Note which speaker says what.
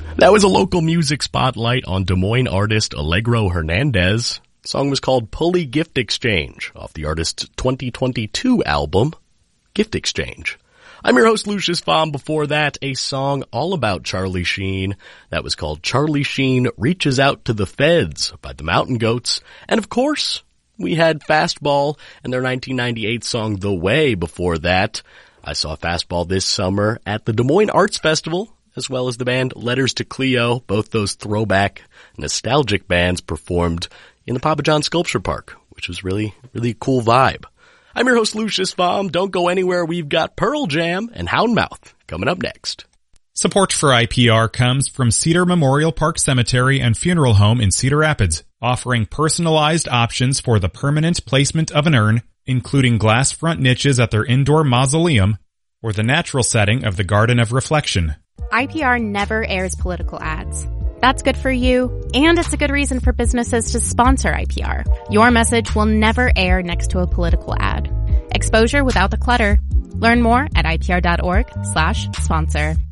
Speaker 1: That was a local music spotlight on Des Moines artist Alegro Hernandez. The song was called Pulley Gift Exchange off the artist's 2022 album, Gift Exchange. I'm your host, Lucius Baum. Before that, a song all about Charlie Sheen that was called Charlie Sheen Reaches Out to the Feds by the Mountain Goats. And of course, we had Fastball and their 1998 song The Way before that. I saw Fastball this summer at the Des Moines Arts Festival, as well as the band Letters to Cleo. Both those throwback, nostalgic bands performed in the Papa John Sculpture Park, which was really a cool vibe. I'm your host, Lucius Baum. Don't go anywhere. We've got Pearl Jam and Houndmouth coming up next.
Speaker 2: Support for IPR comes from Cedar Memorial Park Cemetery and Funeral Home in Cedar Rapids, offering personalized options for the permanent placement of an urn, including glass front niches at their indoor mausoleum or the natural setting of the Garden of Reflection.
Speaker 3: IPR never airs political ads. That's good for you, and it's a good reason for businesses to sponsor IPR. Your message will never air next to a political ad. Exposure without the clutter. Learn more at IPR.org/sponsor.